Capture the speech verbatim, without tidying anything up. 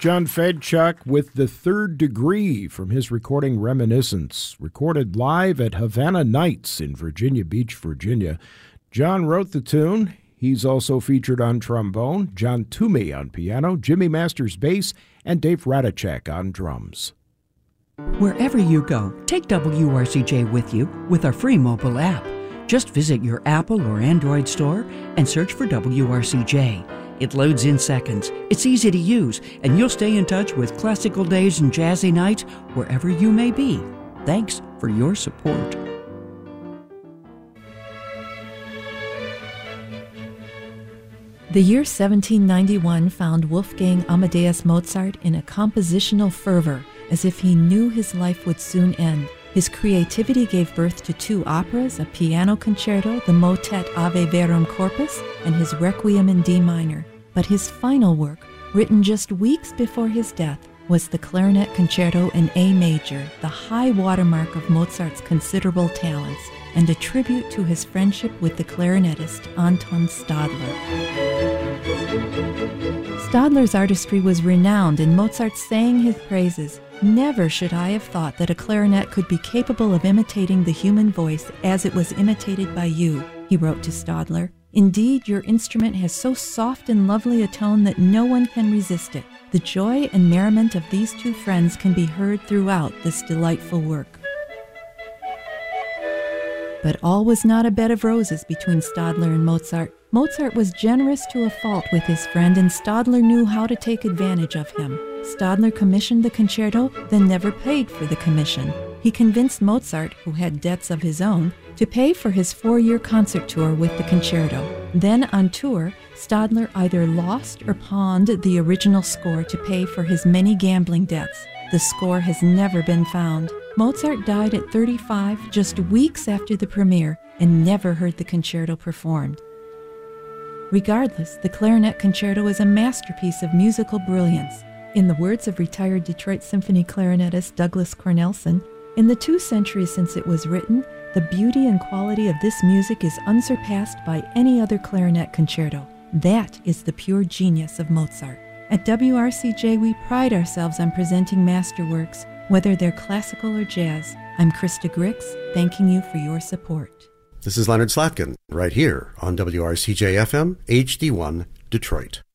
John Fedchuk with The Third Degree from his recording Reminiscence, recorded live at Havana Nights in Virginia Beach, Virginia. John wrote the tune. He's also featured on trombone, John Toomey on piano, Jimmy Masters bass, and Dave Radicek on drums. Wherever you go, take W R C J with you with our free mobile app. Just visit your Apple or Android store and search for W R C J. It loads in seconds, it's easy to use, and you'll stay in touch with classical days and jazzy nights wherever you may be. Thanks for your support. The year seventeen ninety-one found Wolfgang Amadeus Mozart in a compositional fervor, as if he knew his life would soon end. His creativity gave birth to two operas, a piano concerto, the motet Ave Verum Corpus, and his Requiem in D minor. But his final work, written just weeks before his death, was the Clarinet Concerto in A major, the high watermark of Mozart's considerable talents, and a tribute to his friendship with the clarinetist Anton Stadler. Stadler's artistry was renowned, and Mozart sang his praises. Never should I have thought that a clarinet could be capable of imitating the human voice as it was imitated by you, he wrote to Stadler. Indeed, your instrument has so soft and lovely a tone that no one can resist it. The joy and merriment of these two friends can be heard throughout this delightful work. But all was not a bed of roses between Stadler and Mozart. Mozart was generous to a fault with his friend, and Stadler knew how to take advantage of him. Stadler commissioned the concerto, then never paid for the commission. He convinced Mozart, who had debts of his own, to pay for his four-year concert tour with the concerto. Then, on tour, Stadler either lost or pawned the original score to pay for his many gambling debts. The score has never been found. Mozart died at thirty-five, just weeks after the premiere, and never heard the concerto performed. Regardless, the Clarinet Concerto is a masterpiece of musical brilliance. In the words of retired Detroit Symphony clarinetist Douglas Cornelson, in the two centuries since it was written, the beauty and quality of this music is unsurpassed by any other clarinet concerto. That is the pure genius of Mozart. At W R C J, we pride ourselves on presenting masterworks, whether they're classical or jazz. I'm Krista Grix, thanking you for your support. This is Leonard Slatkin, right here on W R C J F M, H D one, Detroit.